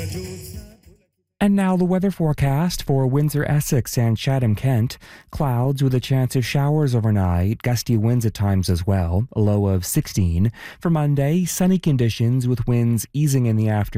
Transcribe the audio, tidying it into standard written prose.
And now the weather forecast for Windsor, Essex, and Chatham, Kent. Clouds with a chance of showers overnight, gusty winds at times as well, a low of 16. For Monday, sunny conditions with winds easing in the afternoon.